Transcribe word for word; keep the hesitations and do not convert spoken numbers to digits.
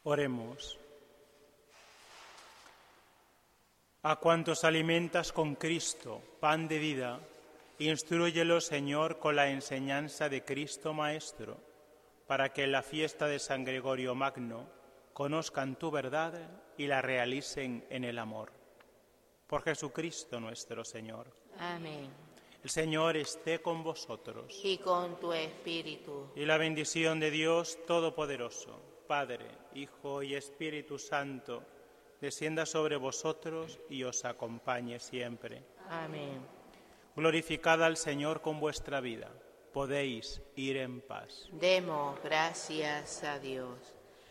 Oremos. A cuantos alimentas con Cristo, pan de vida, instrúyelo, Señor, con la enseñanza de Cristo Maestro, para que en la fiesta de San Gregorio Magno conozcan tu verdad y la realicen en el amor. Por Jesucristo nuestro Señor. Amén. El Señor esté con vosotros. Y con tu espíritu. Y la bendición de Dios Todopoderoso, Padre, Hijo y Espíritu Santo, descienda sobre vosotros y os acompañe siempre. Amén. Glorificad al Señor con vuestra vida. Podéis ir en paz. Demos gracias a Dios.